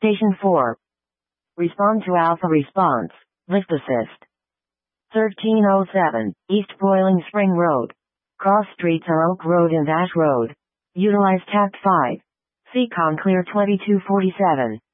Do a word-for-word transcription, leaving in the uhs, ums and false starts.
Station four. Respond to Alpha response. Lift assist. thirteen oh seven, East Boiling Spring Road. Cross streets are Oak Road and Ash Road. Utilize Tact five. Seacon clear twenty-two forty-seven.